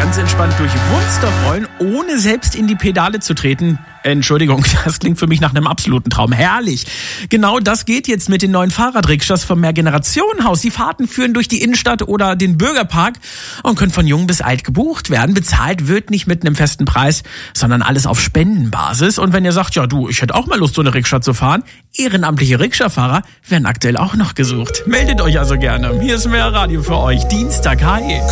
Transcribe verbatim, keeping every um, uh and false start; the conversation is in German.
ganz entspannt durch Wunstorf rollen, ohne selbst in die Pedale zu treten. Entschuldigung, das klingt für mich nach einem absoluten Traum. Herrlich. Genau das geht jetzt mit den neuen Fahrradrikschas vom Mehrgenerationenhaus. Die Fahrten führen durch die Innenstadt oder den Bürgerpark und können von jung bis alt gebucht werden. Bezahlt wird nicht mit einem festen Preis, sondern alles auf Spendenbasis. Und wenn ihr sagt, ja du, ich hätte auch mal Lust, so eine Rikscha zu fahren, ehrenamtliche Rikscha-Fahrer werden aktuell auch noch gesucht. Meldet euch also gerne. Hier ist mehr Radio für euch. Dienstag, hi.